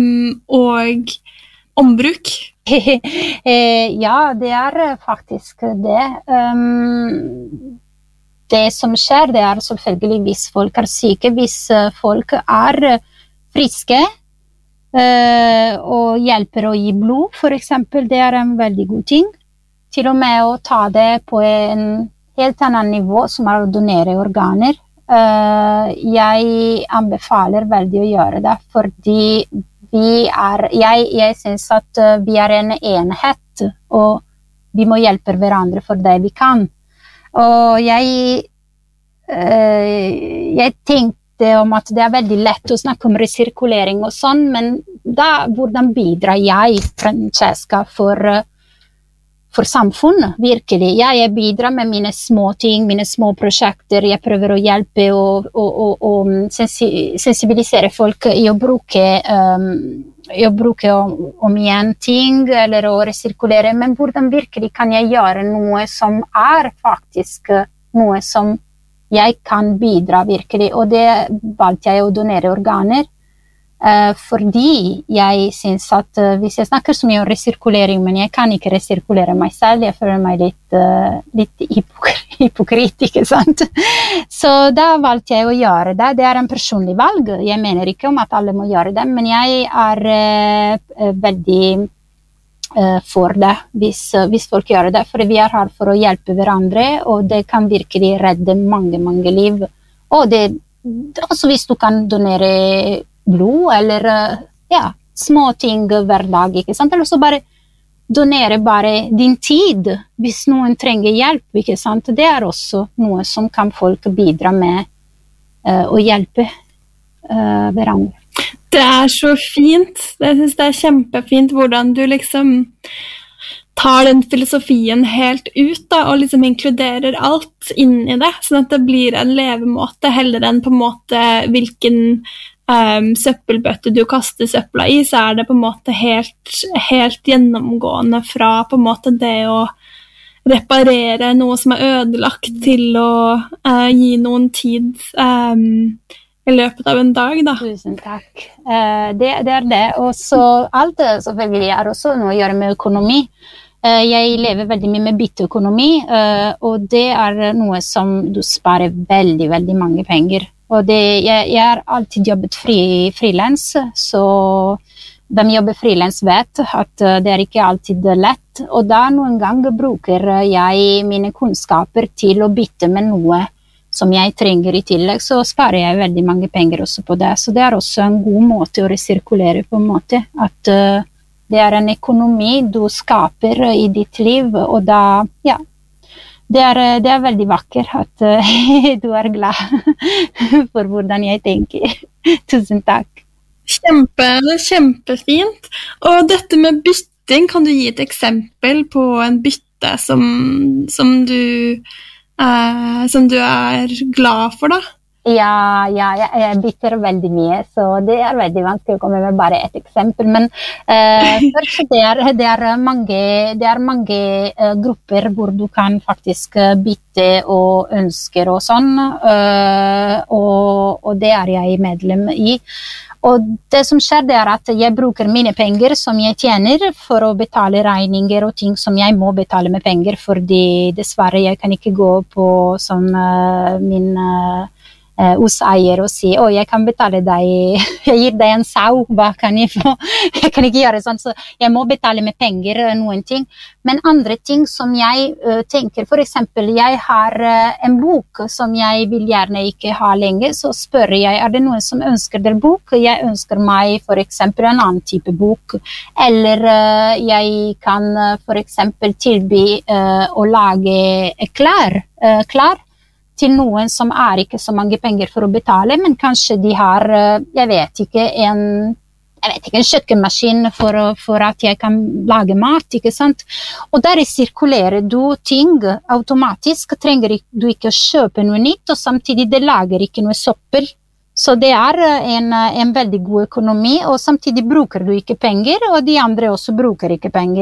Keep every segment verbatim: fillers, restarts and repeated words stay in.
um, og ombruk? Ja, det er faktisk det. Um, det som skjer, det er selvfølgelig hvis folk er syke, hvis folk er friske, uh, og hjelper å gi blod, for eksempel, det er en veldig god ting. Til og med å ta det på en helt annen nivå, som er å donere organer. Uh, jeg anbefaler veldig å gjøre det, fordi vi er, jeg, jeg synes at vi er en enhet, og vi må hjelpe hverandre for det vi kan. Og jeg, uh, jeg tenkte om at det er veldig lett å snakke om resirkulering og sånn, men da, hvordan bidrar jeg, Francesca, for for samfunnet, virkelig. Ja, jeg bidrar med mine små ting, mine små prosjekter. Jeg prøver å hjelpe og, og, og, og sensibilisere folk i å bruke, um, i å bruke om, om igjen ting, eller å resirkulere. Men hvordan virkelig kan jeg gjøre noe som er faktisk noe som jeg kan bidra virkelig? Og det valgte jeg å donere organer. Uh, fordi jeg synes at uh, hvis jeg snakker så mye om resirkulering, men jeg kan ikke resirkulere meg selv, jeg føler meg litt, uh, litt hypokrit, hypokrit, ikke sant? Så da valgte jeg å gjøre det. Det er en personlig valg. Jeg mener ikke om at alle må gjøre det, men jeg er uh, veldig uh, for det hvis, uh, hvis folk gjør det, for vi er her for å hjelpe hverandre, og det kan virkelig redde mange, mange liv. Og det, altså hvis du kan donere blod, eller ja, små ting hver dag, ikke sant? Eller så bare donere bare din tid, hvis noen trenger hjelp, ikke sant? Det er også noe som kan folk bidra med uh, å hjelpe uh, hverandre. Det er så fint. Jeg synes det er kjempefint hvordan du liksom tar den filosofien helt ut da, og liksom inkluderer alt inn i det, sånn at det blir en levemåte, heller enn på en måte hvilken Um, søppelbøtte du kaster søpla i, så er det på en måte helt, helt gjennomgående fra på en måte det å reparere noe som er ødelagt til å uh, gi noen tid um, i løpet av en dag da. Tusen takk. Uh, det, det er det, og så alt det selvfølgelig er også noe å gjøre med økonomi. Uh, jeg lever veldig mye med bytteøkonomi, uh, og det er noe som du sparer veldig, veldig mange penger. Og det, jeg, jeg har alltid jobbet fri, frilans, så de jobber frilans vet at det er ikke alltid lett. Og da noen ganger bruker jeg mine kunnskaper til å bytte med noe som jeg trenger i tillegg, så sparer jeg veldig mange penger også på det. Så det er også en god måte å resirkulere på en måte, at uh, det er en økonomi du skaper i ditt liv, og da, ja, Det er, det er veldig vakkert at uh, du er glad for hvordan jeg tenker. Tusen takk. Kjempe, kjempefint. Og dette med bytting, kan du gi et eksempel på en bytte som, som, du, uh, som du er glad for da? Ja, ja, jeg bytter veldig mye, så det er veldig vanskelig å komme med bare et eksempel. Men uh, først, det er, det er mange, det er mange uh, grupper hvor du kan faktisk bytte og ønsker og sånn, uh, og, og det er jeg medlem i. Og det som skjer, det er at jeg bruker mine penger som jeg tjener for å betale regninger og ting som jeg må betale med penger, fordi dessverre jeg kan ikke gå på sånn uh, min... Uh, Uh, hos eier og si, å, jeg kan betale deg, jeg gir deg en sau, hva kan jeg få? Jeg kan ikke gjøre sånn, så jeg må betale med penger, noen ting. Men andre ting som jeg uh, tenker, for eksempel, jeg har uh, en bok som jeg vil gjerne ikke ha lenge, så spør jeg, er det noen som ønsker der bok? Jeg ønsker meg for eksempel en annen type bok, eller uh, jeg kan uh, for eksempel tilby uh, å lage klær, uh, klær, til noen som er ikke så mange penger for å betale, men kanskje de har, jeg vet ikke, en, jeg vet ikke, en kjøkkenmaskin for, for at jeg kan lage mat, ikke sant? Og der sirkulerer du ting automatisk, trenger du ikke å kjøpe noe nytt, og samtidig det lager ikke noe søppel. Så det er en, en veldig god økonomi, og samtidig bruker du ikke penger, og de andre også bruker ikke penger.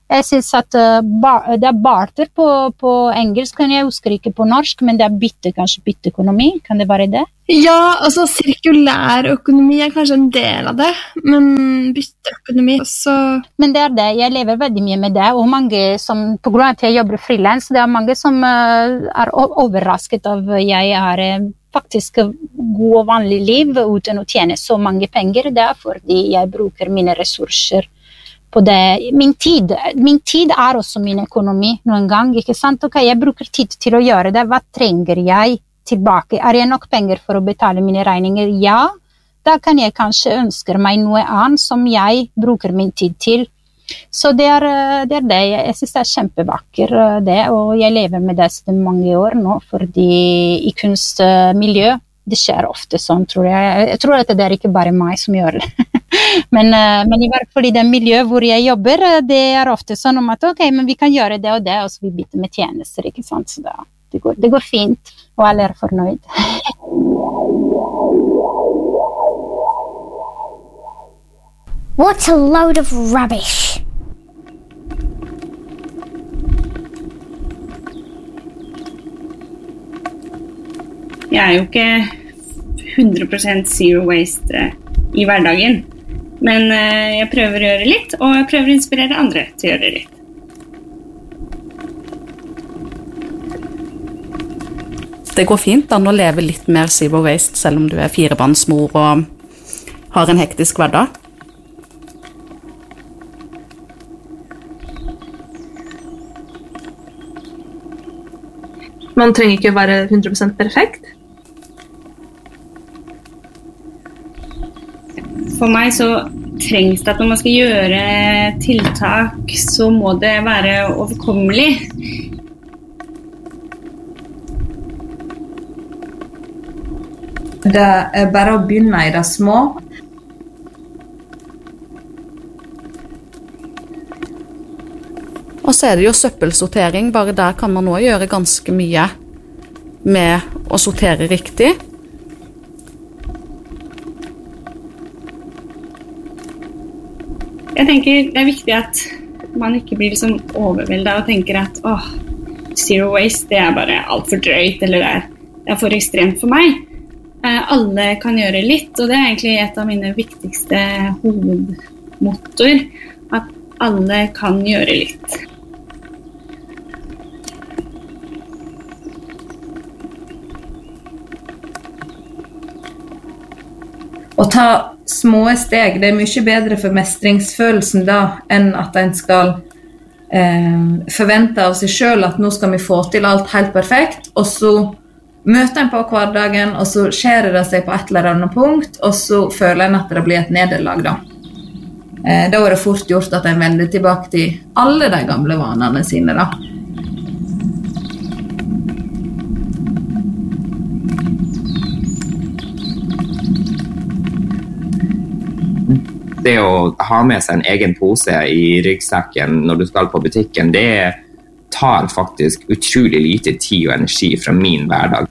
Jeg synes at uh, ba, det er barter på, på engelsk, men jeg husker ikke på norsk, men det er bytte, kanskje bytteøkonomi, kan det være det? Ja, altså sirkulær økonomi er kanskje en del av det, men bytteøkonomi også... Men det er det, jeg lever veldig mye med det, og mange som, på grunn av at jeg jobber freelance, det er mange som uh, er overrasket av jeg har uh, faktisk god og vanlig liv uten å tjene så mange penger. Det er fordi jeg bruker mine ressurser på det. Min tid, min tid er også min økonomi noen gang, ikke sant? Ok, jeg bruker tid til å gjøre det. Hva trenger jeg tilbake? Er jeg nok penger for å betale mine regninger? Ja, da kan jeg kanskje ønske meg noe annet som jeg bruker min tid til. Så det er det. Er det. Jeg synes det er kjempevakker det, og jeg lever med det siden mange år nå, fordi i kunstmiljø, det skjer ofte sånn, tror jeg. Jeg tror at det er ikke bare meg som gjør det. men, men i hvert fall i det miljøet hvor jeg jobber, det er ofte sånn om at ok, men vi kan gjøre det og det, og så vi bytter med tjenester, ikke sant? Så det, det, går, det går fint, og alle er fornøyd. What a load of rubbish! Jeg er jo ikke hundre prosent zero waste i hverdagen, men jeg prøver å gjøre litt, og jeg prøver å inspirere andre til å gjøre litt. Det går fint an å leve litt mer zero waste, selv om du er firebarnsmor og har en hektisk hverdag. Man trenger ikke være hundre prosent perfekt. For meg så trengs det at når man skal gjøre tiltak, så må det være overkommelig. Det er bare å begynne i det små. Og så er det jo søppelsortering, bare der kan man nå gjøre ganske mye med å sortere riktig. Jeg tenker det er viktig at man ikke blir liksom overveldet og tenker at åh, zero waste, det er bare alt for drøyt, eller det er, det er for ekstremt for meg. Eh, alle kan gjøre litt, og det er egentlig et av mine viktigste hovedmotor, at alle kan gjøre litt. Å ta små steg, det er mye bedre for mestringsfølelsen da, enn at en skal eh, forvente av seg selv at nå skal vi få til alt helt perfekt, og så møter en på hverdagen, og så skjærer det seg på et eller annet punkt, og så føler en at det blir et nederlag da. Eh, da er det fort gjort at en vender tilbake til alle de gamle vanene sine da. Det å ha med seg en egen pose i ryggsekken når du skal på butikken, det tar faktisk utrolig lite tid og energi fra min hverdag.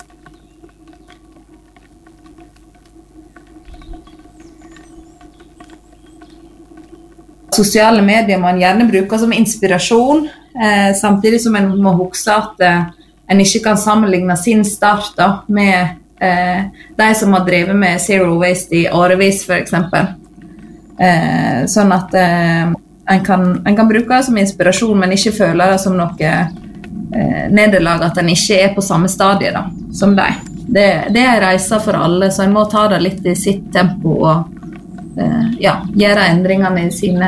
Sosiale medier man gjerne bruker som inspirasjon, eh, samtidig som en må huske at eh, en ikke kan sammenligne sin start da, med eh, de som har drevet med zero waste i årevis for eksempel. Eh, sånn at eh, en, kan, en kan bruke det som inspirasjon, men ikke føle det som noe eh, nederlag at en ikke er på samme stadie da, som deg. Det, det er reiser for alle, så en må ta det litt i sitt tempo og eh, ja, gjøre endringene i sine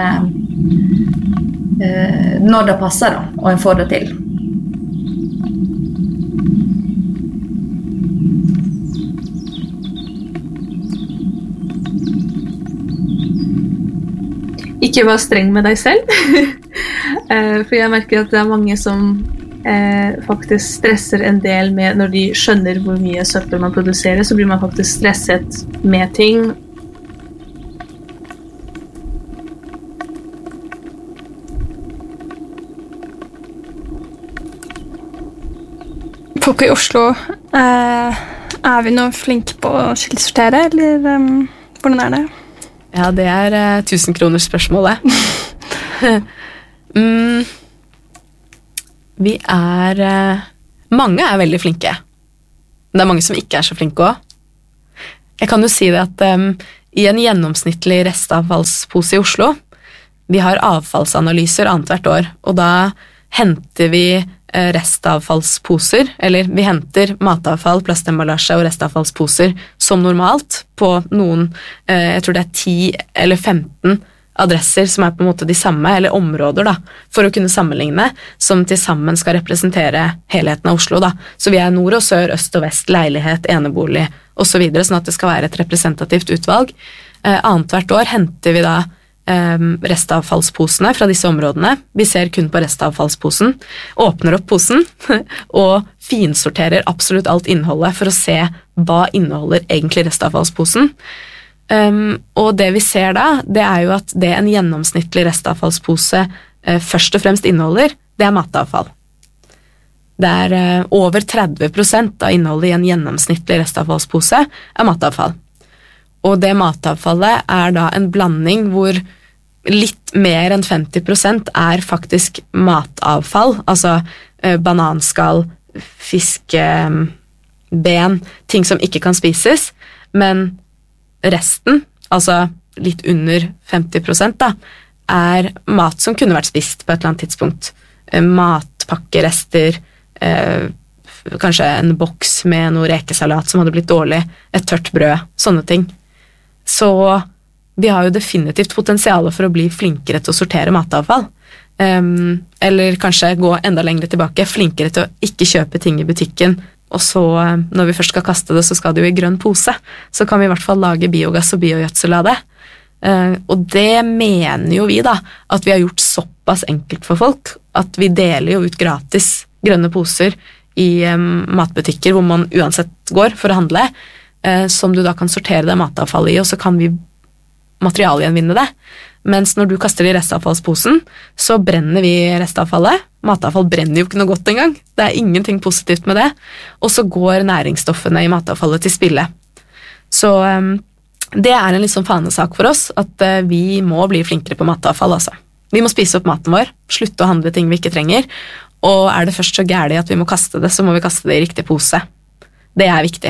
eh, når det passer da, og en får det til. Ikke vær streng med deg selv, for jeg merker at det er mange som eh, faktisk stresser en del med når de skjønner hvor mye søppel man produserer, så blir man faktisk stresset med ting. Folk i Oslo, eh, er vi nå flinke på å skillsortere, eller um, hvordan er det? Ja, det er uh, tusen kroners spørsmålet. Mm, vi er eh, mange er veldig flinke. Men det er mange som ikke er så flinke også. Jeg kan jo si det at um, i en gjennomsnittlig restavfallspose i Oslo, vi har avfallsanalyser annet hvert år, og da henter vi eh, restavfallsposer, eller vi henter matavfall, plastemballasje og restavfallsposer som normalt på noen, eh, jeg tror det er ti eller femten adresser som er på en måte de samme, eller områder da, for å kunne sammenligne, som til sammen skal representere helheten av Oslo da. Så vi er nord og sør, øst og vest, leilighet, enebolig og så videre, sånn at det skal være et representativt utvalg. Eh, annet hvert år henter vi da eh, restavfallsposene fra disse områdene. Vi ser kun på restavfallsposen, åpner opp posen og finsorterer absolutt alt innholdet for å se hva inneholder egentlig restavfallsposen. Um, og det vi ser da, det er jo at det en gjennomsnittlig restavfallspose uh, først og fremst inneholder, det er matavfall. Det er uh, over tretti prosent av innholdet i en gjennomsnittlig restavfallspose er matavfall. Og det matavfallet er da en blanding hvor litt mer enn femti prosent er faktisk matavfall, altså uh, bananskall, fiskeben, ting som ikke kan spises, men resten, altså litt under femti prosent da, er mat som kunne vært spist på et eller annet tidspunkt. Matpakkerester, eh, kanskje en boks med noe rekesalat som hadde blitt dårlig, et tørt brød, sånne ting. Så vi har jo definitivt potensial for å bli flinkere til å sortere matavfall. Um, eller kanskje gå enda lenger tilbake, flinkere til å ikke kjøpe ting i butikken, og så når vi først skal kaste det, så skal det jo i grønn pose. Så kan vi i hvert fall lage biogass og biogjødsel av det. Uh, og det mener jo vi da, at vi har gjort såpass enkelt for folk, at vi deler jo ut gratis grønne poser i um, matbutikker hvor man uansett går for å handle, uh, som du da kan sortere det matavfallet i, og så kan vi materialgjenvinne det. Mens når du kaster det i restavfallsposen, så brenner vi restavfallet. Matavfall brenner jo ikke noe godt engang. Det er ingenting positivt med det. Og så går næringsstoffene i matavfallet til spille. Så um, det er en litt sånn fanesak for oss, at uh, vi må bli flinkere på matavfall, altså. Vi må spise opp maten vår, slutte å handle ting vi ikke trenger, og er det først så gærlig at vi må kaste det, så må vi kaste det i riktig pose. Det er viktig.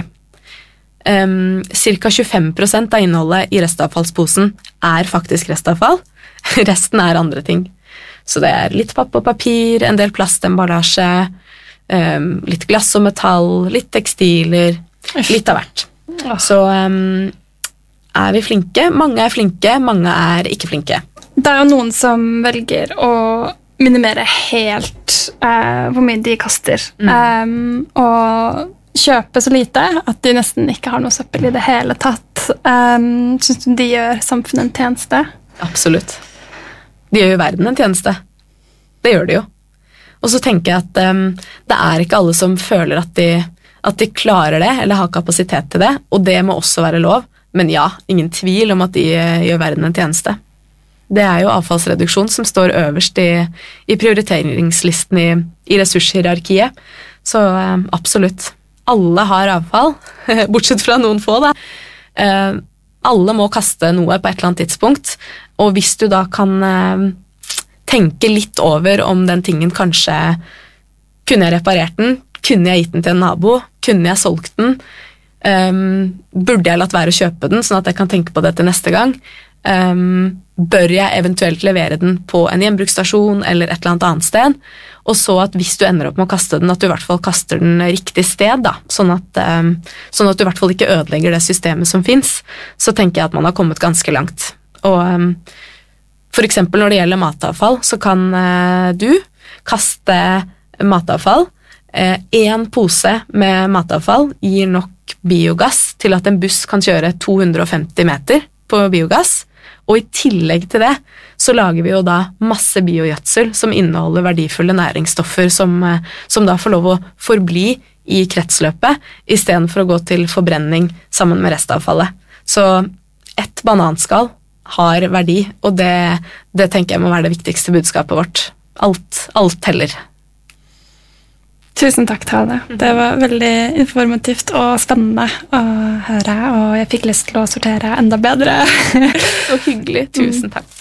Um, cirka tjuefem prosent av innholdet i restavfallsposen er faktisk restavfall. Resten er andre ting. Så det er litt papp og papir, en del plastemballasje, um, litt glass og metall, litt tekstiler, litt av hvert. Så um, er vi flinke? Mange er flinke, mange er ikke flinke. Det er jo noen som velger å minimere helt uh, hvor mye de kaster. Mm. Um, og kjøpe så lite at de nesten ikke har noe søppel i det hele tatt. Um, synes du de gjør samfunnet en tjeneste? Absolutt. De gjør jo verden en tjeneste. Det gjør de jo. Og så tenker jeg at um, det er ikke alle som føler at de, at de klarer det, eller har kapasitet til det, og det må også være lov. Men ja, ingen tvil om at de uh, gjør verden en tjeneste. Det er jo avfallsreduksjon som står øverst i, i prioriteringslisten i, i ressurshierarkiet. Så um, absolutt. Alle har avfall, bortsett fra noen få da. Eh, alle må kaste noe på et eller annet tidspunkt, og hvis du da kan eh, tenke litt over om den tingen kanskje kunne jeg reparert den, kunne jeg gitt den til en nabo, kunne jeg solgt den, eh, burde jeg latt være å kjøpe den, sånn at jeg kan tenke på det til neste gang, eh, bør jeg eventuelt levere den på en gjenbruksstasjon eller et eller annet annet sted, og så at hvis du ender opp med å kaste den, at du i hvert fall kaster den riktig sted, da, sånn at, um, sånn at du i hvert fall ikke ødelegger det systemet som finnes, så tenker jeg at man har kommet ganske langt. Og um, for eksempel når det gjelder matavfall, så kan uh, du kaste matavfall. Uh, en pose med matavfall gir nok biogass til at en buss kan kjøre to hundre og femti meter på biogass, og i tillegg til det så lager vi jo da masse biogjødsel som inneholder verdifulle næringsstoffer som, som da får lov å forbli i kretsløpet i stedet for å gå til forbrenning sammen med restavfallet. Så ett bananskall har verdi, og det, det tenker jeg må være det viktigste budskapet vårt. Alt, alt teller. Tusen takk, Tale. Det var veldig informativt og spennende å høre, og jeg fikk lyst til å sortere enda bedre. Så hyggelig. Tusen takk.